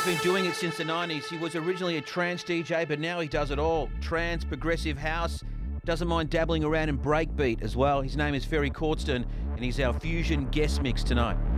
Ferry's been doing it since the 90s. He was originally a trance DJ, but now he does it all. Trance, progressive house, doesn't mind dabbling around in breakbeat as well. His name is Ferry Cordston, and he's our Fusion guest mix tonight.